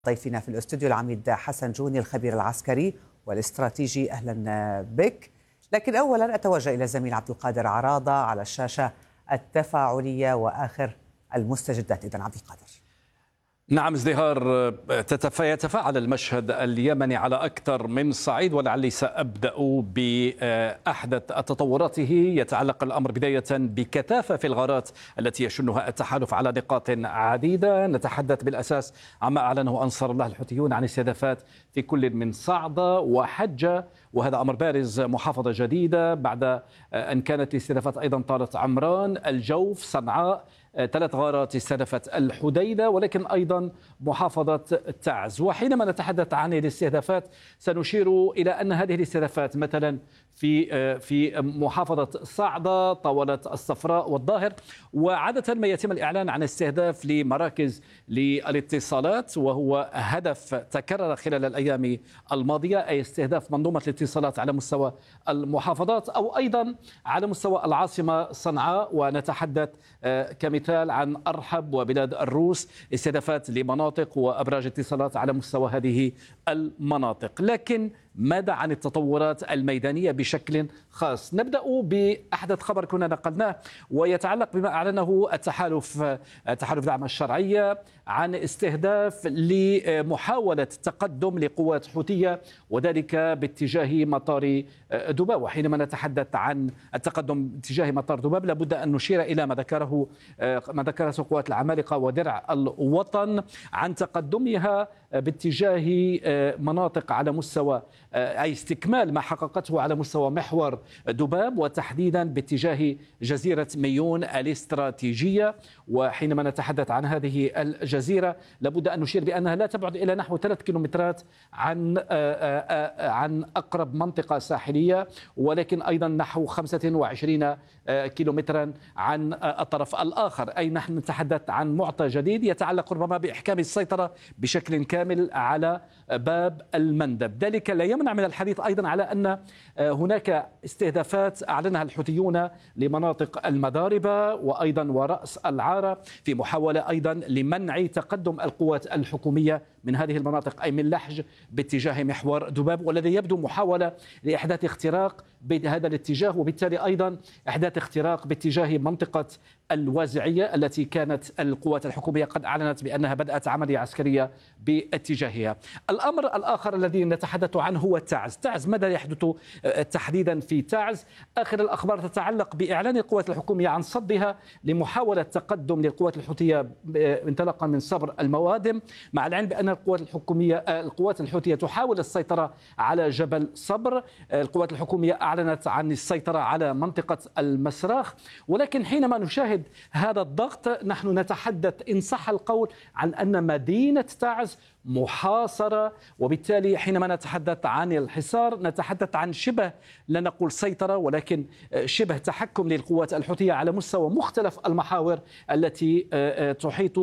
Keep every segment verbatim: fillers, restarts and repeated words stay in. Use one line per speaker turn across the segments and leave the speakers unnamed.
ضيفنا في الاستوديو العميد حسن جوني الخبير العسكري والاستراتيجي. أهلا بك. لكن أولا أتوجه إلى الزميل عبد القادر عراضة على الشاشة التفاعلية وآخر المستجدات. إذن عبد القادر.
نعم ازدهار، يتفاعل المشهد اليمني على أكثر من صعيد، ولعلي سأبدأ بأحدث تطوراته. يتعلق الأمر بداية بكثافة في الغارات التي يشنها التحالف على نقاط عديدة. نتحدث بالأساس عما أعلنه أنصار الله الحوثيون عن استهدافات في كل من صعدة وحجة، وهذا أمر بارز. محافظة جديدة بعد أن كانت الاستهدافات أيضا طالت عمران، الجوف، صنعاء، ثلاث غارات استهدفت الحديدة، ولكن أيضا محافظة تعز. وحينما نتحدث عن الاستهدافات سنشير إلى أن هذه الاستهدافات مثلا في في محافظة صعدة طاولت الصفراء والظاهر، وعادة ما يتم الإعلان عن استهداف لمراكز للاتصالات، وهو هدف تكرر خلال الأيام الماضية، أي استهداف منظومة الاتصالات على مستوى المحافظات أو أيضا على مستوى العاصمة صنعاء. ونتحدث كمثال عن أرحب وبلاد الروس، استهدافات لمناطق وأبراج اتصالات على مستوى هذه المناطق. لكن ماذا عن التطورات الميدانية بشكل خاص؟ نبدأ بأحدث خبر كنا نقلناه، ويتعلق بما أعلنه التحالف تحالف دعم الشرعية عن استهداف لمحاولة تقدم لقوات حوثية، وذلك باتجاه مطار دباب. وحينما نتحدث عن التقدم باتجاه مطار دباب لابد أن نشير إلى ما ذكره ما ذكرته قوات العمالقة ودرع الوطن عن تقدمها باتجاه مناطق على مستوى أي استكمال ما حققته على مستوى محور دباب، وتحديدا باتجاه جزيرة ميون الاستراتيجية. وحينما نتحدث عن هذه الجزيرة لابد أن نشير بأنها لا تبعد إلى نحو ثلاث كيلومترات عن عن أقرب منطقة ساحلية، ولكن أيضا نحو خمسة وعشرين كيلومترا عن الطرف الآخر. أي نحن نتحدث عن معطى جديد يتعلق ربما بإحكام السيطرة بشكل كامل على باب المندب. ذلك لا يمنع من الحديث أيضا على أن هناك استهدافات أعلنها الحوثيون لمناطق المضاربة وأيضا ورأس العارة في محاولة أيضا لمنع تقدم القوات الحكومية من هذه المناطق، أي من لحج باتجاه محور دباب، والذي يبدو محاولة لإحداث اختراق بهذا الاتجاه، وبالتالي أيضا إحداث اختراق باتجاه منطقة الوازعية التي كانت القوات الحكومية قد أعلنت بأنها بدأت عملية عسكرية باتجاهها. الأمر الآخر الذي نتحدث عنه هو تعز. تعز ماذا يحدث تحديدا في تعز؟ آخر الأخبار تتعلق بإعلان القوات الحكومية عن صدها لمحاولة تقدم للقوات الحوثية انطلاقا من صبر الموادم، مع العلم بأن القوات الحكومية القوات الحوثية تحاول السيطرة على جبل صبر. القوات الحكومية أعلنت عن السيطرة على منطقة المسراخ، ولكن حينما نشاهد هذا الضغط نحن نتحدث إن صح القول عن أن مدينة تعز محاصرة، وبالتالي حينما نتحدث عن الحصار نتحدث عن شبه لا نقول سيطرة ولكن شبه تحكم للقوات الحوثية على مستوى مختلف المحاور التي تحيط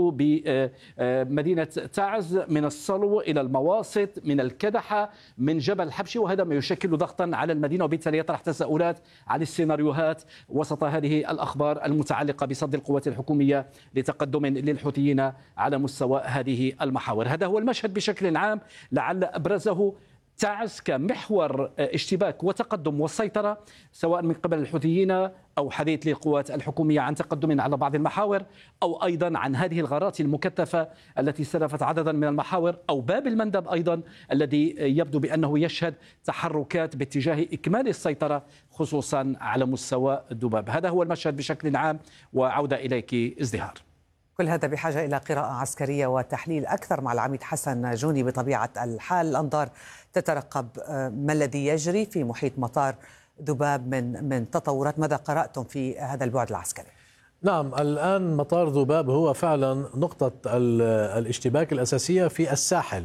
بمدينة تعز، من الصلو إلى المواسط، من الكدحة، من جبل حبشي، وهذا ما يشكل ضغطا على المدينة، وبالتالي يطرح تساؤلات عن السيناريوهات وسط هذه الأخبار المتعلقة بصد القوات الحكومية لتقدم للحوثيين على مستوى هذه المحاور. هذا هو المشهد بشكل عام، لعل أبرزه تعز كمحور اشتباك وتقدم والسيطرة سواء من قبل الحوثيين أو حديث للقوات الحكومية عن تقدم على بعض المحاور، أو أيضا عن هذه الغارات المكثفة التي استهدفت عددا من المحاور، أو باب المندب أيضا الذي يبدو بأنه يشهد تحركات باتجاه إكمال السيطرة خصوصا على مستوى دباب. هذا هو المشهد بشكل عام، وعودة إليك ازدهار.
كل هذا بحاجة إلى قراءة عسكرية وتحليل أكثر مع العميد حسن جوني. بطبيعة الحال الأنظار تترقب ما الذي يجري في محيط مطار دباب من من تطورات. ماذا قرأتم في هذا البعد العسكري؟
نعم، الآن مطار دباب هو فعلا نقطة الاشتباك الأساسية في الساحل.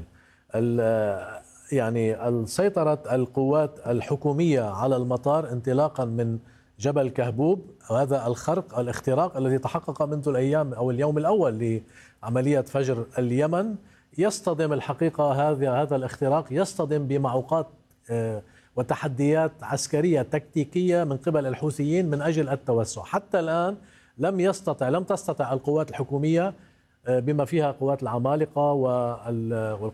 يعني السيطرة القوات الحكومية على المطار انطلاقا من جبل كهبوب، وهذا الخرق الاختراق الذي تحقق منذ الأيام أو اليوم الأول لعملية فجر اليمن يصطدم الحقيقة هذا هذا الاختراق يصطدم بمعوقات وتحديات عسكرية تكتيكية من قبل الحوثيين من أجل التوسع. حتى الآن لم يستطع لم تستطع القوات الحكومية بما فيها قوات العمالقة وال